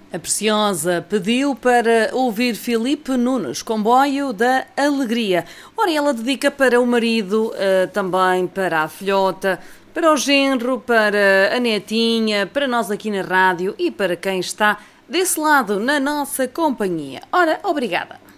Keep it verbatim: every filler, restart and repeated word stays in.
A Preciosa pediu para ouvir Filipe Nunes, Comboio da Alegria. Ora, ela dedica para o marido, uh, também para a filhota, para o genro, para a netinha, para nós aqui na rádio e para quem está desse lado na nossa companhia. Ora, obrigada.